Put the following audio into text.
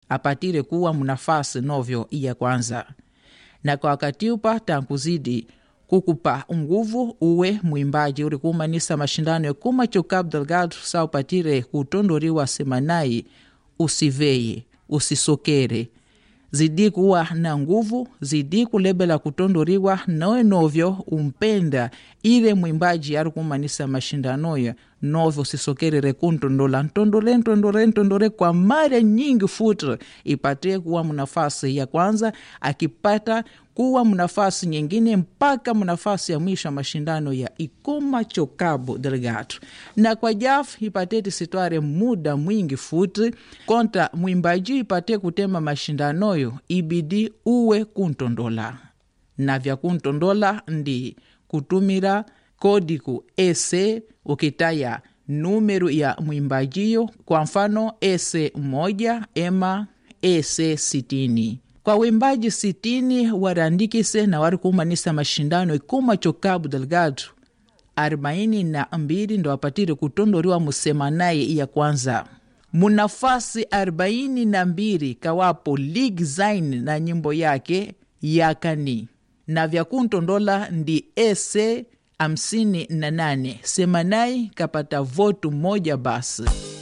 apatire kuwa mnafasi novyo ya kwanza. Na kwa wakati upa tankuzidi kukupa nguvu uwe mwimbaji uri kumanisa mashindano ya Kumacho Cabo Delgado sa upatire kutondoriwa semanai, usiveye, usisokere. Zidi kuwa na nguvu, zidi kulebela kutondoriwa noe novyo umpenda ile mwimbaji ari kumanisa mashindano ya novyo usisokere kuntondola ntondore kwa mara nyingi futra ipate kuwa mnafasi ya kwanza, akipata kuwa mnafasi nyingine mpaka mnafasi ya mwisho mashindano ya Kumacho Cabo Delgado. Na kwa jaf ipate situare muda mwingi futi konta mwimbaji ipate kutema mashindano yo ibidi uwe kuntondola. Na vya kuntondola ndi kutumira kodiku ese ukitaya numero ya mwimbajiyo, kwa mfano S1 ema S60. Kwa wimbaji 60 warandikise na wari kumanisa mashindano Kumacho Cabo Delgado 42 ndo wapatire kutondoriwa musemanai ya kwanza. Munafasi 42 kawapo League Zain na nyimbo yake yakani. Na vya kuntondola ndi ese 58. Semanai kapata votu moja basi.